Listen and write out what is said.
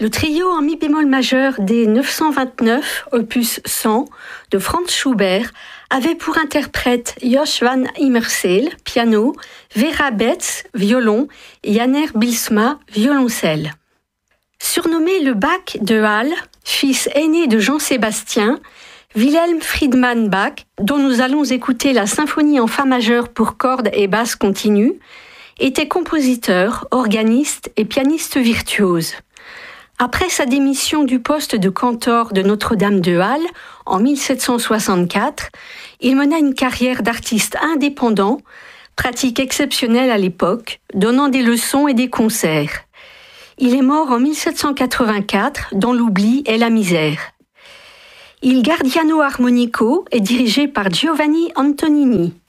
Le trio en mi bémol majeur des 929, opus 100, de Franz Schubert, avait pour interprètes Josh van Immerseel, piano, Vera Betts, violon, et Janner Bylsma, violoncelle. Surnommé le Bach de Halle, fils aîné de Jean-Sébastien, Wilhelm Friedemann Bach, dont nous allons écouter la symphonie en fa majeur pour cordes et basse continue, était compositeur, organiste et pianiste virtuose. Après sa démission du poste de cantor de Notre-Dame de Halle en 1764, il mena une carrière d'artiste indépendant, pratique exceptionnelle à l'époque, donnant des leçons et des concerts. Il est mort en 1784 dans l'oubli et la misère. Il Gardiano Armonico est dirigé par Giovanni Antonini.